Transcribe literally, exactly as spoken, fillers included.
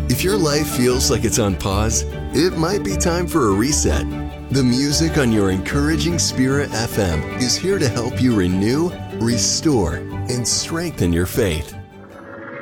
If your life feels like it's on pause, it might be time for a reset. The music on your encouraging Spirit F M is here to help you renew, restore, and strengthen your faith.